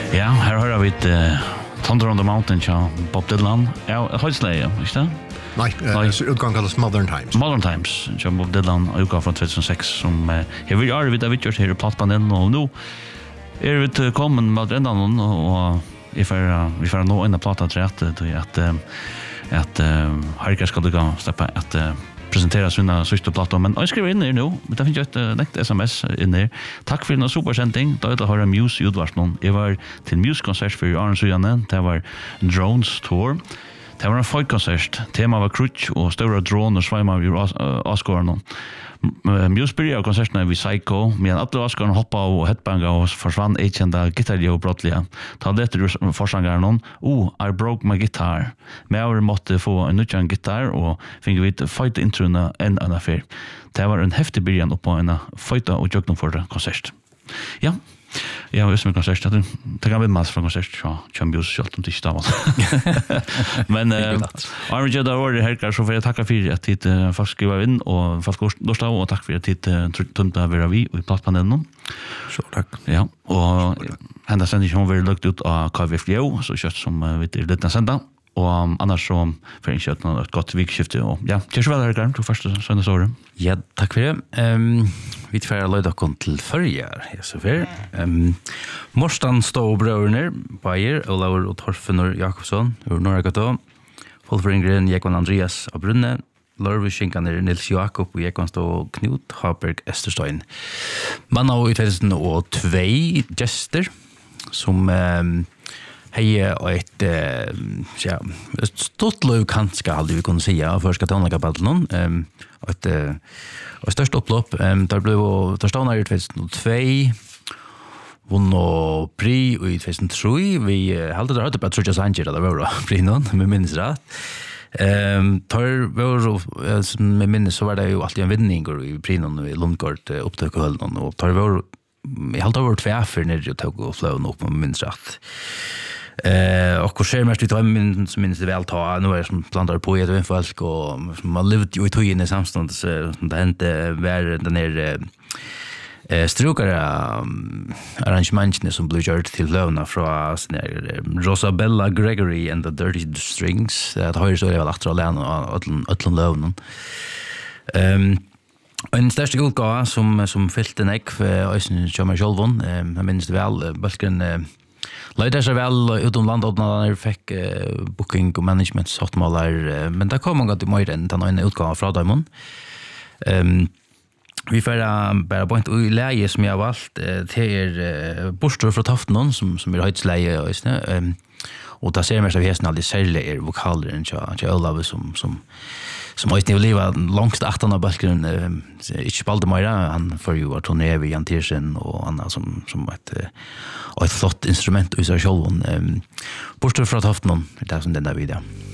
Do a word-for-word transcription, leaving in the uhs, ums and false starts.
Ja, her har vi et uh, Thunder on the Mountain til Bob Dylan. Ja, høydsleie, ikke det? Nei, uh, utgang kalles Modern Times. Modern Times, til Bob Dylan, utgang fra tjugo oh seks, som uh, jeg vil gjøre vidt av vidtgjørt her i plattbanen, og nå er vi til kommet med enda noen, og vi får, uh, vi får nå inn av platta til at, at, at uh, Harker skal du gå slippe at uh, presentera sina sista platta, men jag skriver in er nu, men det finns ju ett nekt sms in där. Tack för en supersändning. Då det har en Muse ljudvars någon. Jag var till Muse konsert för Arne Sujanen. Det var Drones Tour. Det var en folkkonsert. Tema var krutch och stora drone och svämmar ur Oscar. Muse började konserterna vid Psycho, men alla Oscar hoppa och headbanga och försvann ekända gitarrljud brottliga. Ta det till forsangaren någon. Oh, I broke my guitar. Men jag måtte få en nutjan gitarr och fick vi fight introna en annan affär. Det var en häftig början på en fighta och jökna för konsert. Ja. Ja, jag visste med konsert att det kan bli mass från konsert så Champions shot om det stavar. Men eh Arne Jada var det här så för jag tackar för att det uh, fast skriva in och fast gårdag och tack för att det uh, tunta vara vi i plattpanelen. Så tack. Ja, och ända sen det hon var lagt ut av K V F L så kött som uh, vet det den sända och um, annars så för en kött något gott vikskifte och ja, det är väl här du första söndag så. Ja, tack för det. Ehm um, vi får löda kon till förjar. Ja, så för. Ehm um, Morstan Ståbröderna, Bayer, Olaur och Torfenor Jakobsson, ur Norra Gata. Wolfringren, Jekon Andreas av Brunne, Lörvi Skinkaner, Nils Jakob och Jekon Stå Knut Haberg Esterstein. Man har utvecklat och två gäster som ehm hej och ett eh, ja, ett stort lov kanske aldrig vi kunde säga för ska tonliga battlen ehm och ett och störst upplopp ehm där blev där stod när utvecklat två vunn och pri och utvecklat tre vi hade det hade Patricia Sanchez där var pri någon med minns rätt. Ehm tar var med minns så var det ju alltid en vinning och i pri någon i Lundgård upptäckte höll någon och tar var jag hade varit tvärför när jag tog och flög upp med minns rätt. Eh och kör mest vi tar min som minns det väl ta nu är som plantar på ett folk och man levde ju i tog in i samstånd så det inte var den där eh strukare arrangemangen som blev gjort till lövna från Rosabella Gregory and the Dirty Strings det har ju så det var lagt att lära att lövna. Ehm en största utgåva som som fyllte neck för Östen Chamber Självon jag minns det väl balken Leider seg vel utom landet når han fikk uh, booking og management softmaler, uh, men det kom mange til mer enn den ene utgaven fra Daimon. Um, vi får uh, bare på en leie som jeg har valgt uh, til uh, Borstor fra Toften, som, som er høytsleie. Um, og da ser vi seg hesten aldri særlig er vokaler enn til Olav som, som, som høysten i livet langst achtan av balken, uh, ikke spalte mer, han får jo turné ved Jan Tirsen og annet som, som et, uh, og et flott instrument i seg selv. Um, Borstor fra Toften, det er som den der videoen.